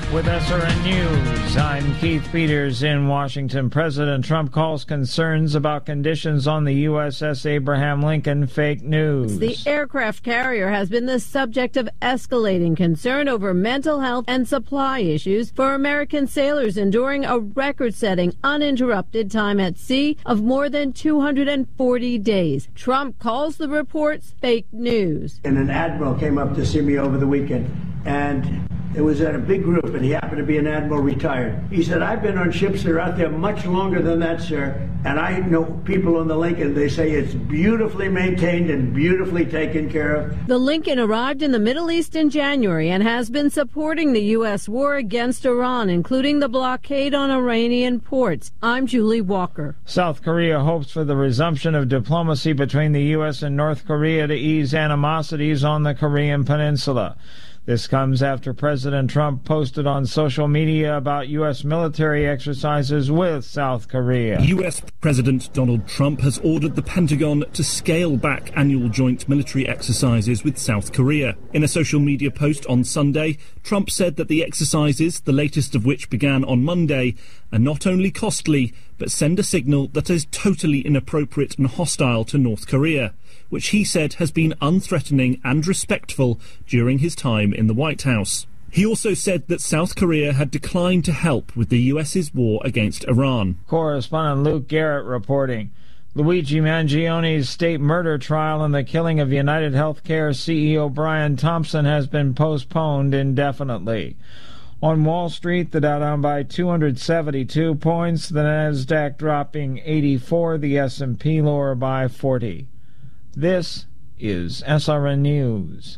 with SRN News. I'm Keith Peters in Washington. President Trump calls concerns about conditions on the USS Abraham Lincoln fake news. The aircraft carrier has been the subject of escalating concern over mental health and supply issues for American sailors enduring a record-setting, uninterrupted time at sea of more than 240 days. Trump calls the reports fake news. And an admiral came up to see me over the weekend, and it was at a big group, and he happened to be an admiral retired. He said, I've been on ships that are out there much longer than that, sir, and I know people on the Lincoln, they say it's beautifully maintained and beautifully taken care of. The Lincoln arrived in the Middle East in January and has been supporting the U.S. war against Iran, including the blockade on Iranian ports. I'm Julie Walker. South Korea hopes for the resumption of diplomacy between the U.S. and North Korea to ease animosities on the Korean Peninsula. This comes after President Trump posted on social media about U.S. military exercises with South Korea. U.S. President Donald Trump has ordered the Pentagon to scale back annual joint military exercises with South Korea. In a social media post on Sunday, Trump said that the exercises, the latest of which began on Monday, are not only costly, but send a signal that is totally inappropriate and hostile to North Korea, which he said has been unthreatening and respectful during his time in the White House. He also said that South Korea had declined to help with the U.S.'s war against Iran. Correspondent Luke Garrett reporting. Luigi Mangioni's state murder trial and the killing of United Healthcare CEO Brian Thompson has been postponed indefinitely. On Wall Street, the Dow down by 272 points, the Nasdaq dropping 84, the S&P lower by 40. This is SRN News.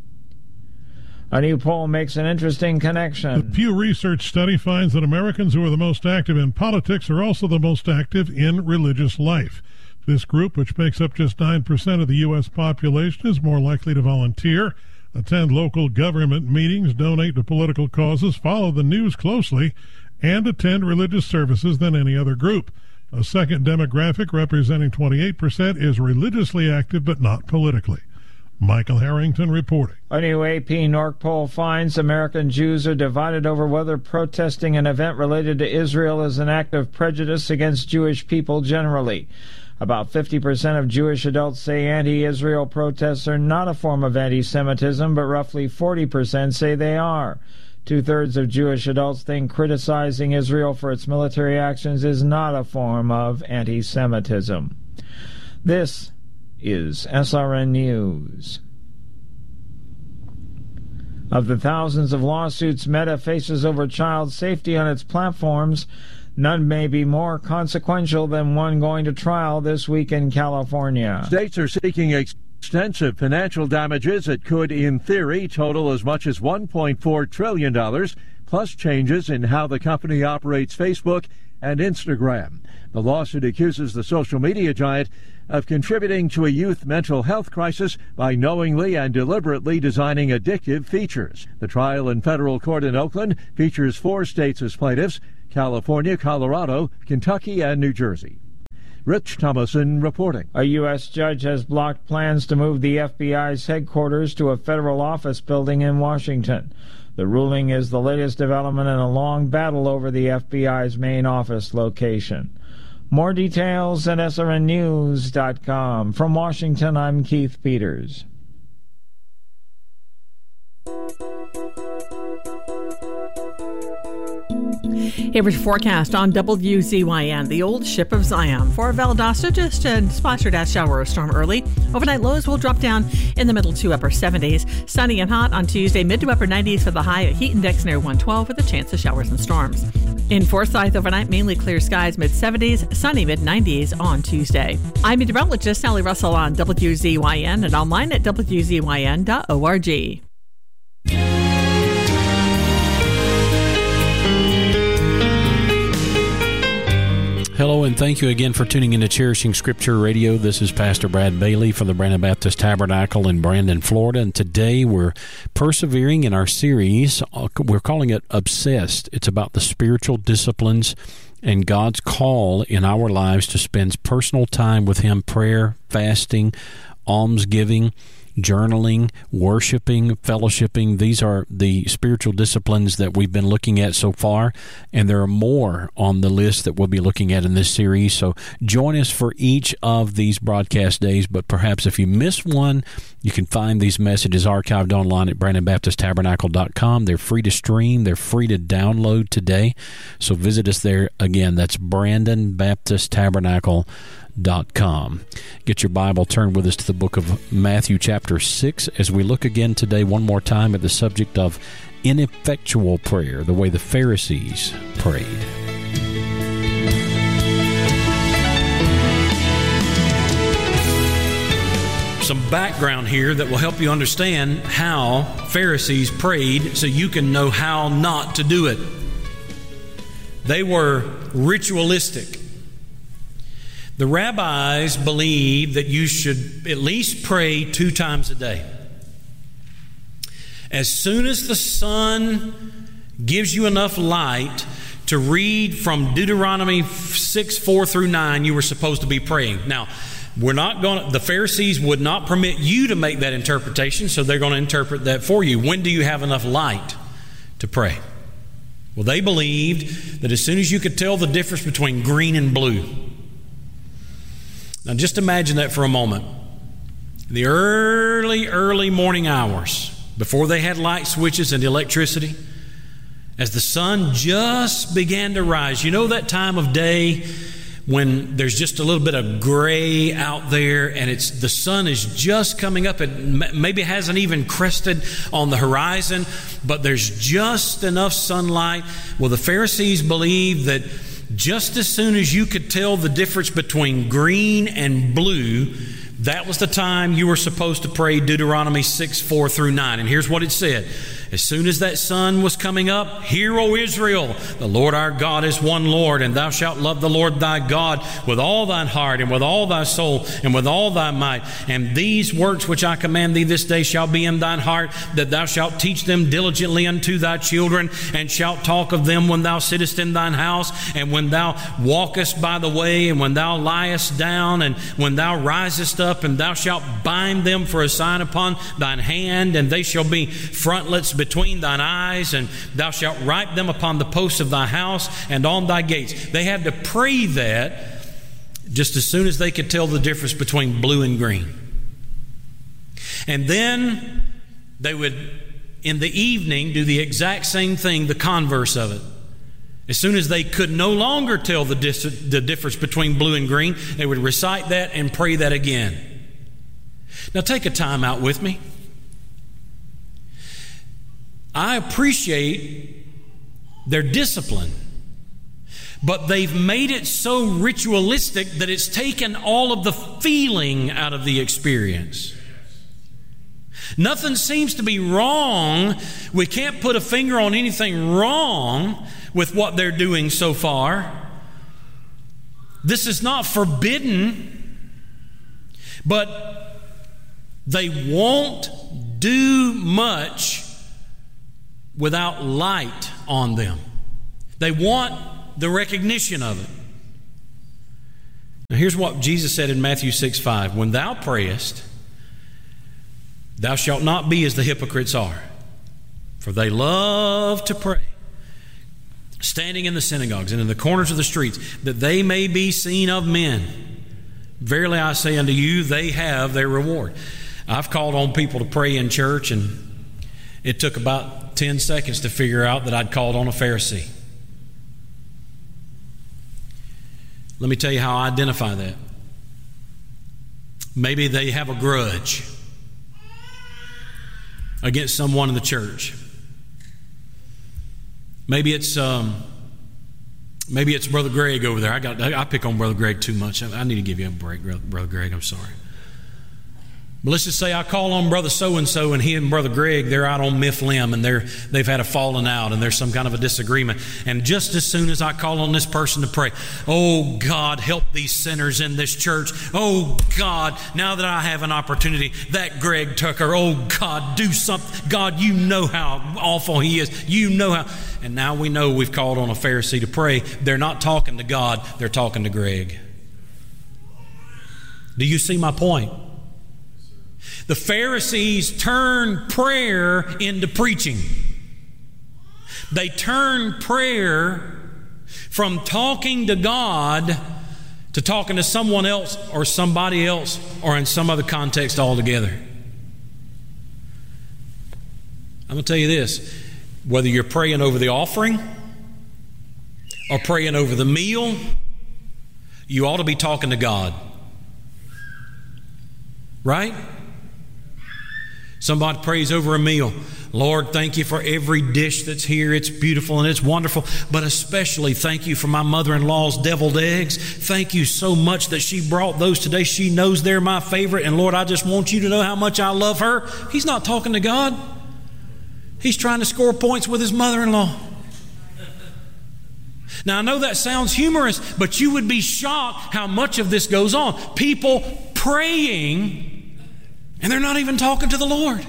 A new poll makes an interesting connection. The Pew Research study finds that Americans who are the most active in politics are also the most active in religious life. This group, which makes up just 9% of the U.S. population, is more likely to volunteer, attend local government meetings, donate to political causes, follow the news closely, and attend religious services than any other group. A second demographic, representing 28%, is religiously active but not politically. Michael Harrington reporting. A new AP NORC poll finds American Jews are divided over whether protesting an event related to Israel is an act of prejudice against Jewish people generally. About 50% of Jewish adults say anti-Israel protests are not a form of anti-Semitism, but roughly 40% say they are. Two-thirds of Jewish adults think criticizing Israel for its military actions is not a form of anti-Semitism. This is SRN News. Of the thousands of lawsuits Meta faces over child safety on its platforms, none may be more consequential than one going to trial this week in California. States are seeking extensive financial damages that could, in theory, total as much as $1.4 trillion, plus changes in how the company operates Facebook and Instagram. The lawsuit accuses the social media giant of contributing to a youth mental health crisis by knowingly and deliberately designing addictive features. The trial in federal court in Oakland features 4 states as plaintiffs: California, Colorado, Kentucky, and New Jersey. Rich Thomason reporting. A U.S. judge has blocked plans to move the FBI's headquarters to a federal office building in Washington. The ruling is the latest development in a long battle over the FBI's main office location. More details at srnnews.com. From Washington, I'm Keith Peters. Here's your forecast on WZYN, the old ship of Zion. For Valdosta, just a spot-or shower or storm early. Overnight lows will drop down in the middle to upper 70s. Sunny and hot on Tuesday, mid to upper 90s for the high. A heat index near 112 with a chance of showers and storms. In Forsyth, overnight, mainly clear skies, mid-70s, sunny mid-90s on Tuesday. I'm meteorologist Sally Russell on WZYN and online at WZYN.org. Hello, and thank you again for tuning in to Cherishing Scripture Radio. This is Pastor Brad Bailey from the Brandon Baptist Tabernacle in Brandon, Florida, and today we're persevering in our series. We're calling it Obsessed. It's about the spiritual disciplines and God's call in our lives to spend personal time with Him, prayer, fasting, almsgiving, journaling, worshiping, fellowshipping. These are the spiritual disciplines that we've been looking at so far, and there are more on the list that we'll be looking at in this series. So join us for each of these broadcast days, but perhaps if you miss one, you can find these messages archived online at BrandonBaptistTabernacle.com. They're free to stream. They're free to download today. So visit us there. Again, that's BrandonBaptistTabernacle.com. Get your Bible, turn with us to the book of Matthew chapter 6 as we look again today one more time at the subject of ineffectual prayer, the way the Pharisees prayed. Some background here that will help you understand how Pharisees prayed so you can know how not to do it. They were ritualistic. The rabbis believed that you should at least pray 2 times a day. As soon as the sun gives you enough light to read from Deuteronomy 6:4-9, you were supposed to be praying. Now, the Pharisees would not permit you to make that interpretation, so they're going to interpret that for you. When do you have enough light to pray? Well, they believed that as soon as you could tell the difference between green and blue. Now, just imagine that for a moment. In the early morning hours, before they had light switches and electricity, as the sun just began to rise, you know that time of day when there's just a little bit of gray out there and the sun is just coming up and maybe hasn't even crested on the horizon, but there's just enough sunlight. Well, the Pharisees believed that just as soon as you could tell the difference between green and blue, that was the time you were supposed to pray Deuteronomy 6:4-9. And here's what it said. As soon as that sun was coming up, hear, O Israel, the Lord our God is one Lord, and thou shalt love the Lord thy God with all thine heart and with all thy soul and with all thy might. And these works which I command thee this day shall be in thine heart, that thou shalt teach them diligently unto thy children, and shalt talk of them when thou sittest in thine house, and when thou walkest by the way, and when thou liest down, and when thou risest up, and thou shalt bind them for a sign upon thine hand, and they shall be frontlets between thine eyes, and thou shalt write them upon the posts of thy house and on thy gates. They had to pray that just as soon as they could tell the difference between blue and green. And then they would, in the evening, do the exact same thing, the converse of it. As soon as they could no longer tell the difference between blue and green, they would recite that and pray that again. Now take a time out with me. I appreciate their discipline, but they've made it so ritualistic that it's taken all of the feeling out of the experience. Nothing seems to be wrong. We can't put a finger on anything wrong with what they're doing so far. This is not forbidden, but they won't do much without light on them. They want the recognition of it. Now here's what Jesus said in Matthew 6:5. When thou prayest, thou shalt not be as the hypocrites are, for they love to pray, standing in the synagogues and in the corners of the streets, that they may be seen of men. Verily I say unto you, they have their reward. I've called on people to pray in church, and it took about 10 seconds to figure out that I'd called on a Pharisee. Let me tell you how I identify that. Maybe they have a grudge against someone in the church. Maybe it's Brother Greg over there. I pick on Brother Greg too much. I need to give you a break, Brother Greg. I'm sorry. But let's just say I call on Brother so-and-so, and he and Brother Greg, they're out on Mifflin, and they've had a falling out, and there's some kind of a disagreement. And just as soon as I call on this person to pray, oh God, help these sinners in this church. Oh God, now that I have an opportunity, that Greg Tucker, oh God, do something. God, you know how awful he is. You know how. And now we know we've called on a Pharisee to pray. They're not talking to God, they're talking to Greg. Do you see my point? The Pharisees turned prayer into preaching. They turned prayer from talking to God to talking to someone else or somebody else or in some other context altogether. I'm going to tell you this. Whether you're praying over the offering or praying over the meal, you ought to be talking to God. Right? Somebody prays over a meal. Lord, thank you for every dish that's here. It's beautiful and it's wonderful. But especially thank you for my mother-in-law's deviled eggs. Thank you so much that she brought those today. She knows they're my favorite. And Lord, I just want you to know how much I love her. He's not talking to God. He's trying to score points with his mother-in-law. Now, I know that sounds humorous, but you would be shocked how much of this goes on. People praying, and they're not even talking to the Lord.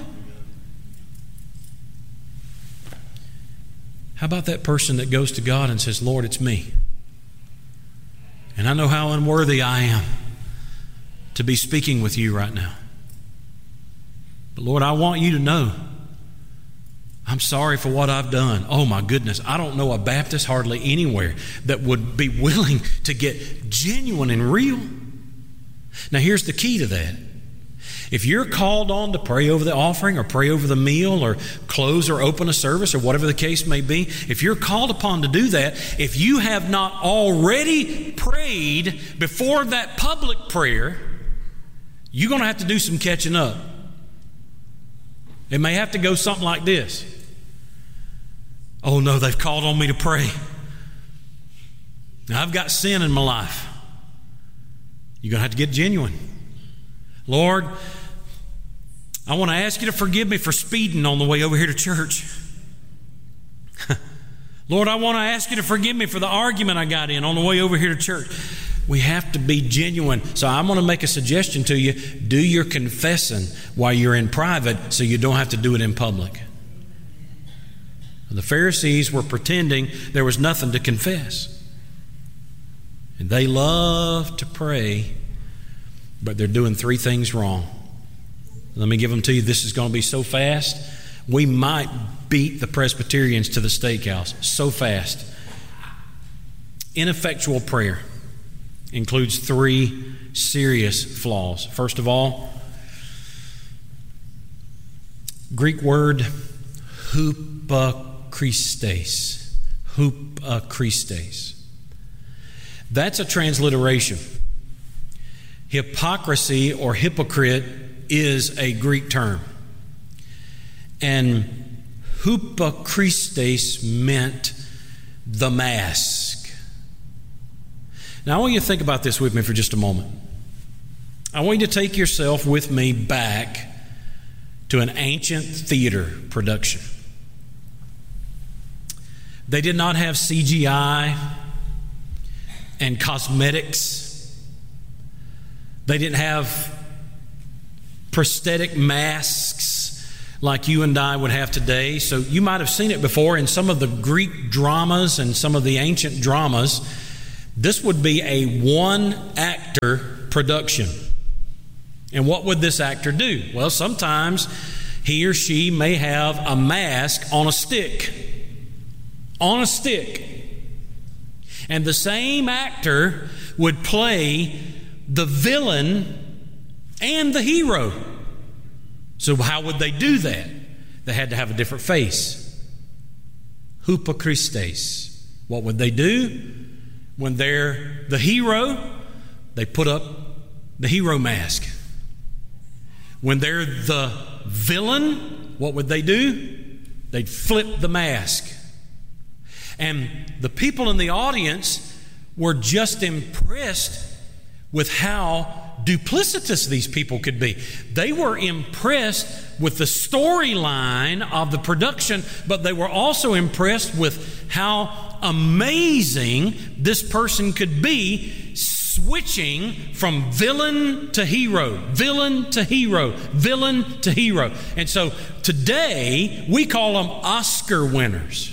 How about that person that goes to God and says, Lord, it's me. And I know how unworthy I am to be speaking with you right now. But Lord, I want you to know I'm sorry for what I've done. Oh my goodness, I don't know a Baptist hardly anywhere that would be willing to get genuine and real. Now here's the key to that. If you're called on to pray over the offering or pray over the meal or close or open a service or whatever the case may be, if you're called upon to do that, if you have not already prayed before that public prayer, you're going to have to do some catching up. It may have to go something like this. Oh no, they've called on me to pray. Now I've got sin in my life. You're going to have to get genuine. Lord, I want to ask you to forgive me for speeding on the way over here to church. Lord, I want to ask you to forgive me for the argument I got in on the way over here to church. We have to be genuine. So I'm going to make a suggestion to you. Do your confessing while you're in private so you don't have to do it in public. The Pharisees were pretending there was nothing to confess. And they love to pray, but they're doing three things wrong. Let me give them to you. This is going to be so fast. We might beat the Presbyterians to the steakhouse. So fast. Ineffectual prayer includes three serious flaws. First of all, Greek word hypokristes. Hypokristes. That's a transliteration. Hypocrisy or hypocrite is a Greek term. And hypokristes meant the mask. Now I want you to think about this with me for just a moment. I want you to take yourself with me back to an ancient theater production. They did not have CGI and cosmetics. They didn't have prosthetic masks like you and I would have today. So you might have seen it before in some of the Greek dramas and some of the ancient dramas. This would be a one-actor production. And what would this actor do? Well, sometimes he or she may have a mask on a stick. On a stick. And the same actor would play the villain and the hero. So how would they do that? They had to have a different face. Hypokristes. What would they do? When they're the hero, they put up the hero mask. When they're the villain, what would they do? They'd flip the mask. And the people in the audience were just impressed with how duplicitous these people could be. They were impressed with the storyline of the production, but they were also impressed with how amazing this person could be, switching from villain to hero, villain to hero, villain to hero. And so today we call them Oscar winners.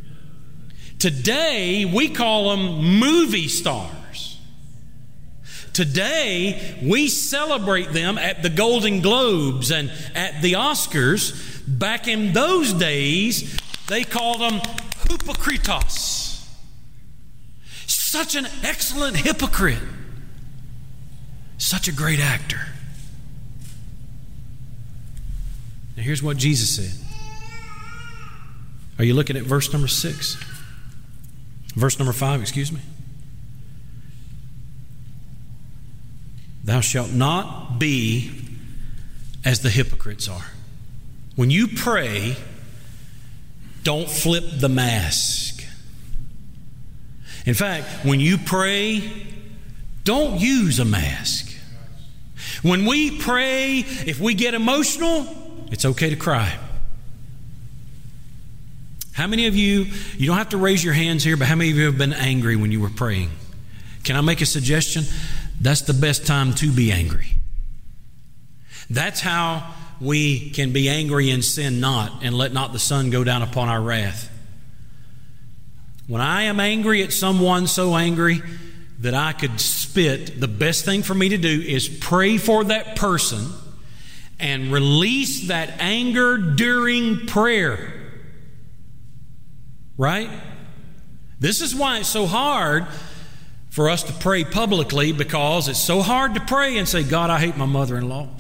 Today we call them movie stars. Today, we celebrate them at the Golden Globes and at the Oscars. Back in those days, they called them hypocritos. Such an excellent hypocrite. Such a great actor. Now here's what Jesus said. Are you looking at verse number 6? Verse number 5, excuse me. Thou shalt not be as the hypocrites are. When you pray, don't flip the mask. In fact, when you pray, don't use a mask. When we pray, if we get emotional, it's okay to cry. How many of you don't have to raise your hands here, but how many of you have been angry when you were praying? Can I make a suggestion? That's the best time to be angry. That's how we can be angry and sin not, and let not the sun go down upon our wrath. When I am angry at someone, so angry that I could spit, the best thing for me to do is pray for that person and release that anger during prayer. Right? This is why it's so hard for us to pray publicly, because it's so hard to pray and say, God, I hate my mother-in-law.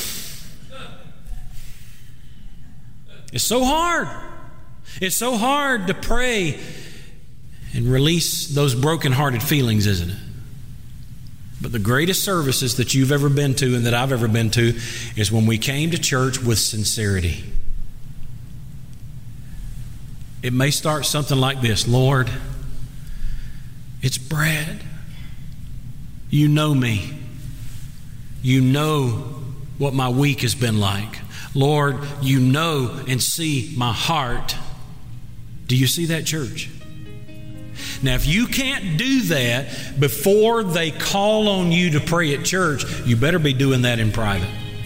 It's so hard. It's so hard to pray and release those broken-hearted feelings, isn't it? But the greatest services that you've ever been to and that I've ever been to is when we came to church with sincerity. It may start something like this. Lord, it's Brad. You know me. You know what my week has been like. Lord, you know and see my heart. Do you see that, church? Now, if you can't do that before they call on you to pray at church, you better be doing that in private.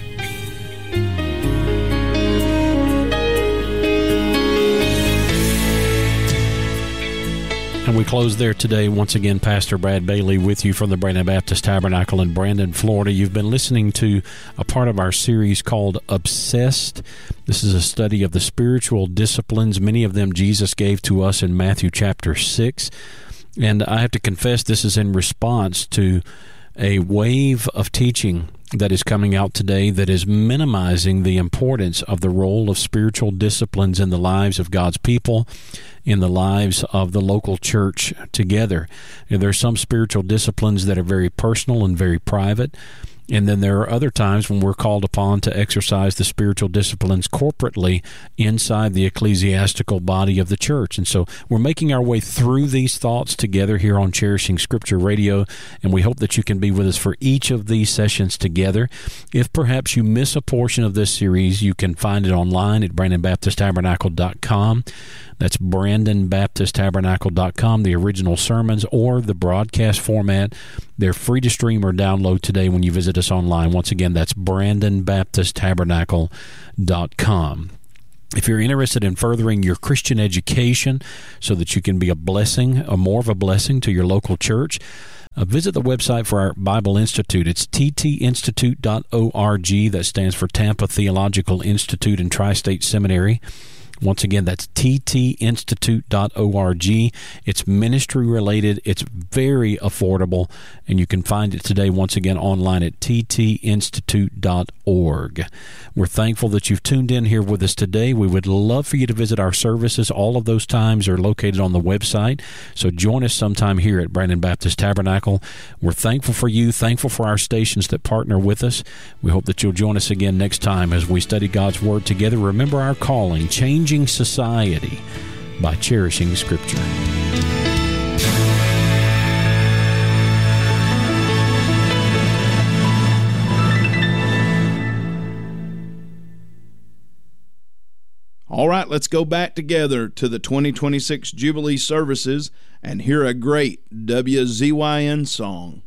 And we close there today. Once again, Pastor Brad Bailey with you from the Brandon Baptist Tabernacle in Brandon, Florida. You've been listening to a part of our series called Obsessed. This is a study of the spiritual disciplines. Many of them Jesus gave to us in Matthew chapter 6. And I have to confess, this is in response to a wave of teaching that is coming out today that is minimizing the importance of the role of spiritual disciplines in the lives of God's people, in the lives of the local church together. And there are some spiritual disciplines that are very personal and very private. And then there are other times when we're called upon to exercise the spiritual disciplines corporately inside the ecclesiastical body of the church. And so we're making our way through these thoughts together here on Cherishing Scripture Radio, and we hope that you can be with us for each of these sessions together. If perhaps you miss a portion of this series, you can find it online at BrandonBaptistTabernacle.com. That's BrandonBaptistTabernacle.com, the original sermons or the broadcast format. They're free to stream or download today when you visit us online. Once again, that's BrandonBaptistTabernacle.com. If you're interested in furthering your Christian education so that you can be a blessing, more of a blessing to your local church, visit the website for our Bible Institute. It's ttinstitute.org. That stands for Tampa Theological Institute and Tri-State Seminary. Once again, that's ttinstitute.org. It's ministry related. It's very affordable, and you can find it today, once again, online at ttinstitute.org. We're thankful that you've tuned in here with us today. We would love for you to visit our services. All of those times are located on the website, so join us sometime here at Brandon Baptist Tabernacle. We're thankful for you, thankful for our stations that partner with us. We hope that you'll join us again next time as we study God's Word together. Remember our calling, changing society by cherishing Scripture. All right, let's go back together to the 2026 Jubilee services and hear a great WZYN song.